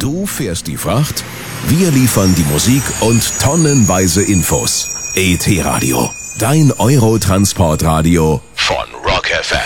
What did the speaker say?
Du fährst die Fracht, wir liefern die Musik und tonnenweise Infos. ET Radio, dein Eurotransportradio von Rock FM.